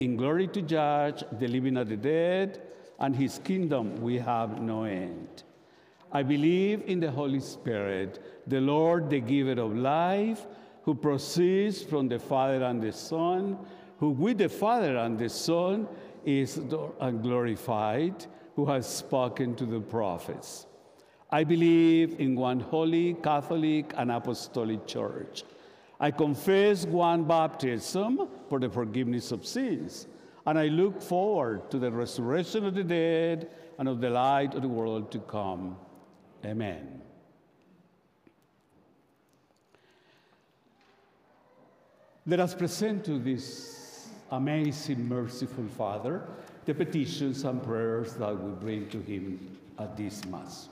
in glory to judge the living and the dead, and his kingdom we have no end. I believe in the Holy Spirit, the Lord, the giver of life, who proceeds from the Father and the Son, who with the Father and the Son is glorified, who has spoken to the prophets. I believe in one holy, Catholic, and Apostolic Church. I confess one baptism for the forgiveness of sins, and I look forward to the resurrection of the dead and of the light of the world to come. Amen. Let us present to this amazing, merciful Father the petitions and prayers that we bring to him at this Mass.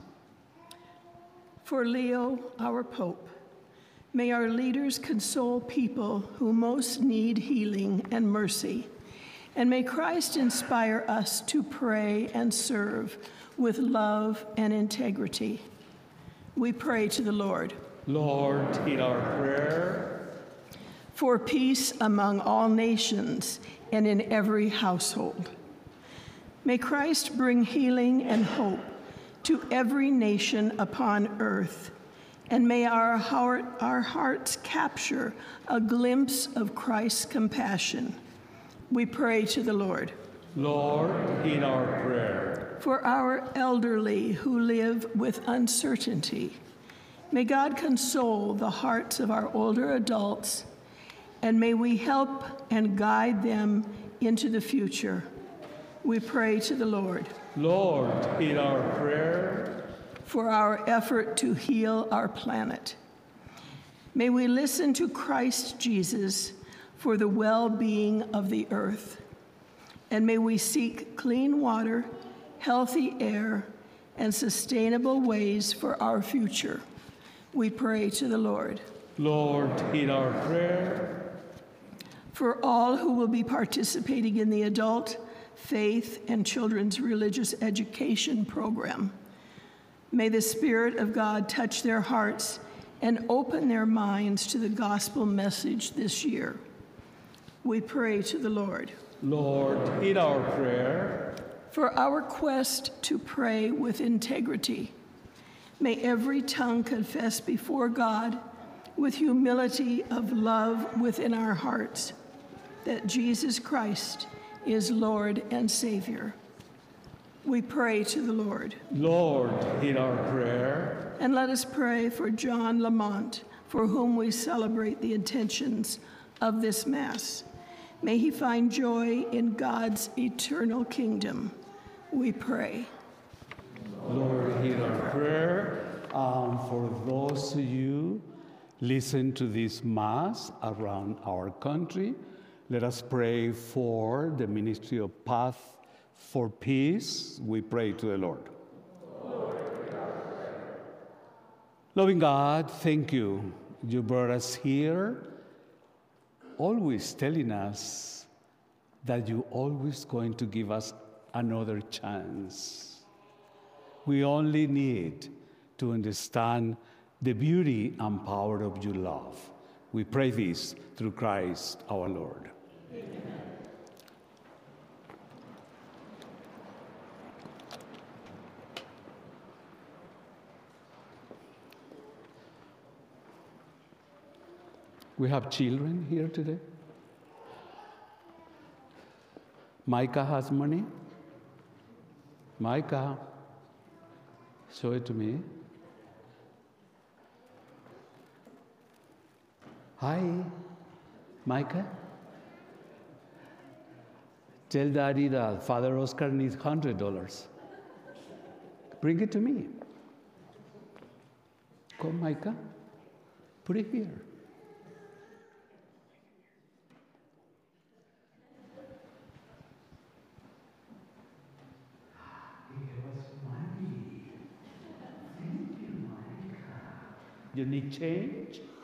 For Leo, our Pope, may our leaders console people who most need healing and mercy, and may Christ inspire us to pray and serve with love and integrity. We pray to the Lord. Lord, hear our prayer. For peace among all nations and in every household. May Christ bring healing and hope to every nation upon earth, and may our hearts capture a glimpse of Christ's compassion. We pray to the Lord. Lord, hear our prayer. For our elderly who live with uncertainty, may God console the hearts of our older adults, and may we help and guide them into the future. We pray to the Lord. Lord, hear our prayer. For our effort to heal our planet, may we listen to Christ Jesus for the well-being of the earth, and may we seek clean water, healthy air, and sustainable ways for our future. We pray to the Lord. Lord, hear our prayer. For all who will be participating in the adult, faith, and children's religious education program, may the Spirit of God touch their hearts and open their minds to the gospel message this year. We pray to the Lord. Lord, hear our prayer. For our quest to pray with integrity, may every tongue confess before God with humility of love within our hearts that Jesus Christ is Lord and Savior. We pray to the Lord. Lord, hear our prayer. And let us pray for John Lamont, for whom we celebrate the intentions of this Mass. May he find joy in God's eternal kingdom. We pray. Lord, hear our prayer. For those of you listen to this Mass around our country, let us pray for the Ministry of Path for Peace. We pray to the Lord. Loving God, thank you. You brought us here, always telling us that you're always going to give us another chance. We only need to understand the beauty and power of your love. We pray this through Christ our Lord. Amen. We have children here today. Micah has money. Micah, show it to me. Hi, Micah. Tell Daddy that Father Oscar needs $100. Bring it to me. Come, Micah. Put it here. You need change?